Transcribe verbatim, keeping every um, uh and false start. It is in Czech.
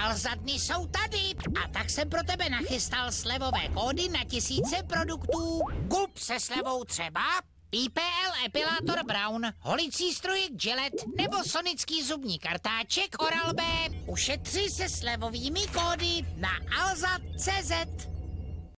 Alza-dny jsou tady a tak jsem pro tebe nachystal slevové kódy na tisíce produktů. Gulp se slevou třeba, I P L epilátor Brown, holicí strojek Gillette nebo sonický zubní kartáček Oral-B. Ušetři se slevovými kódy na alza tečka cé zet.